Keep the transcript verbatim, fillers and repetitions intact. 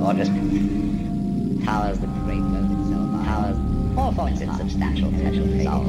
or just towers the great road itself, towers, or for its substantial potential fate.